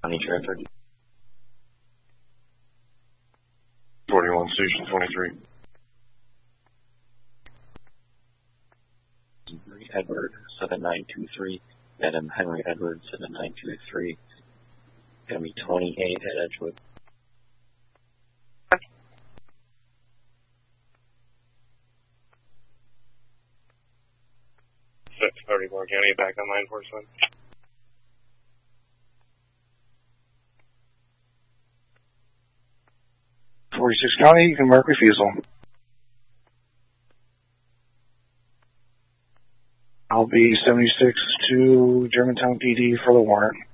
County Traffic. 41, Station 23. Edward 7923. Adam Henry Edward 7923. Gonna be 28 at Edgewood. 31 County, back on line enforcement. County, you can mark refusal. I'll be 76 to Germantown PD for the warrant.